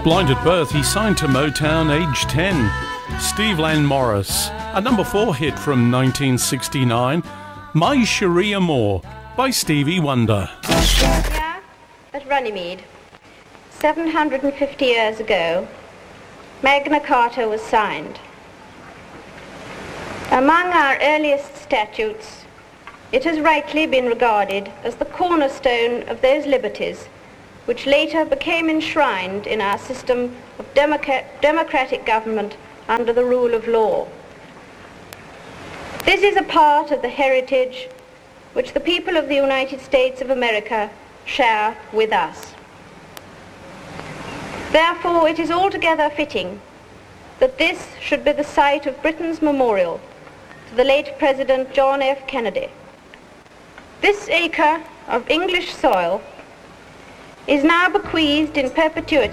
Blind at birth, he signed to Motown age 10. Steve Lan Morris, a number 4 hit from 1969, My Cherie Amour by Stevie Wonder. Here at Runnymede, 750 years ago, Magna Carta was signed. Among our earliest statutes, it has rightly been regarded as the cornerstone of those liberties which later became enshrined in our system of democratic government under the rule of law. This is a part of the heritage which the people of the United States of America share with us. Therefore, it is altogether fitting that this should be the site of Britain's memorial to the late President John F. Kennedy. This acre of English soil is now bequeathed in perpetuity